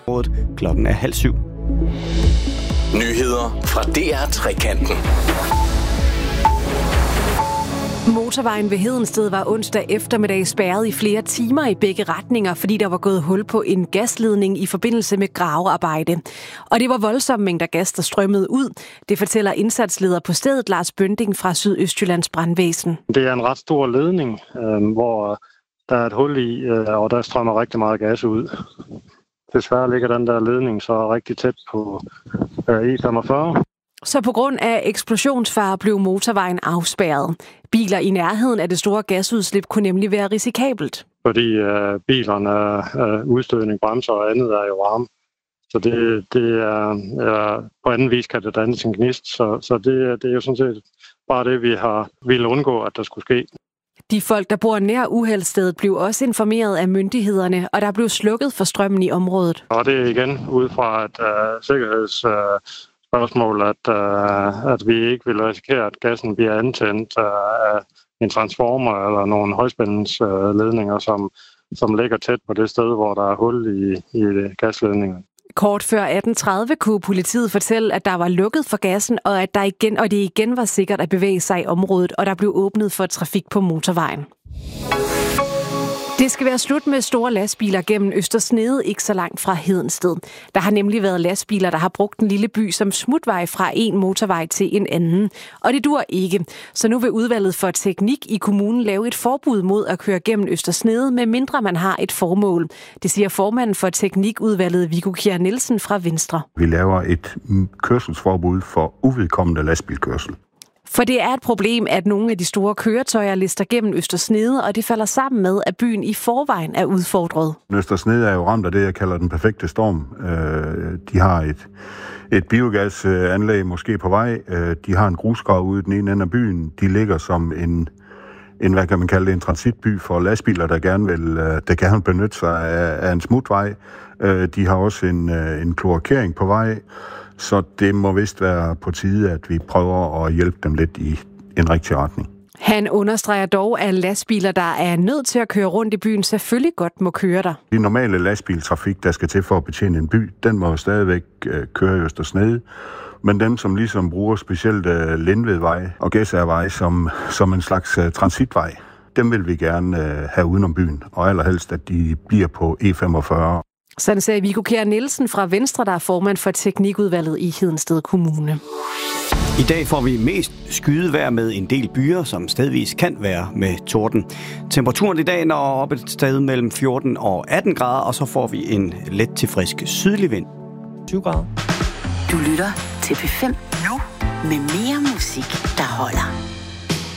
Klokken er 6:30. Nyheder fra DR Trekanten. Motorvejen ved Hedensted var onsdag eftermiddag spærret i flere timer i begge retninger, fordi der var gået hul på en gasledning i forbindelse med gravearbejde. Og det var voldsomme mængder gas, der strømmede ud. Det fortæller indsatsleder på stedet Lars Bønding fra Sydøstjyllands Brandvæsen. Det er en ret stor ledning, hvor der er et hul i, og der strømmer rigtig meget gas ud. Desværre ligger den der ledning så rigtig tæt på E45. Så på grund af eksplosionsfare blev motorvejen afspærret. Biler i nærheden af det store gasudslip kunne nemlig være risikabelt. Fordi bilerne, udstødning, bremser og andet er jo varme. Så det er på anden vis kan det danne sin gnist. Så det er jo sådan set bare det, vi har ville undgå, at der skulle ske. De folk, der bor nær uheldsstedet, blev også informeret af myndighederne, og der blev slukket for strømmen i området. Og det er igen ud fra et sikkerhedsspørgsmål, at vi ikke vil risikere, at gassen bliver antændt af en transformer eller nogle højspændingsledninger, som ligger tæt på det sted, hvor der er hul i gasledningen. Kort før 18:30 kunne politiet fortælle, at der var lukket for gassen, og at det igen var sikkert at bevæge sig i området, og der blev åbnet for trafik på motorvejen. Det skal være slut med store lastbiler gennem Østersnede, ikke så langt fra Hedensted. Der har nemlig været lastbiler, der har brugt den lille by som smutvej fra en motorvej til en anden. Og det dur ikke. Så nu vil udvalget for teknik i kommunen lave et forbud mod at køre gennem Østersnede, medmindre man har et formål. Det siger formanden for teknikudvalget, Viggo Kjær Nielsen fra Venstre. Vi laver et kørselsforbud for uvedkommende lastbilkørsel. For det er et problem, at nogle af de store køretøjer lister gennem Østersnede, og det falder sammen med, at byen i forvejen er udfordret. Østersnede er jo ramt af det, jeg kalder den perfekte storm. De har et biogasanlæg måske på vej. De har en grusgrav ude i den ene ende af byen. De ligger som en hvad kan man kalde det, en transitby for lastbiler, der gerne benytte sig af en smutvej. De har også en kloakering på vej. Så det må vist være på tide, at vi prøver at hjælpe dem lidt i en rigtig retning. Han understreger dog, at lastbiler, der er nødt til at køre rundt i byen, selvfølgelig godt må køre der. De normale lastbiltrafik, der skal til for at betjene en by, den må jo stadigvæk køre i Østersnede. Men dem, som ligesom bruger specielt Lindvedvej og Gæsærvej som en slags transitvej, dem vil vi gerne have udenom byen, og allerhelst, at de bliver på E45. Sådan sagde Viggo Kjær Nielsen fra Venstre, der er formand for teknikudvalget i Hedensted Kommune. I dag får vi mest skydevejr med en del byer, som stedvis kan være med torden. Temperaturen i dag når op et sted mellem 14 og 18 grader, og så får vi en let til frisk sydlig vind. 20 grader. Du lytter til P5 nu med mere musik, der holder.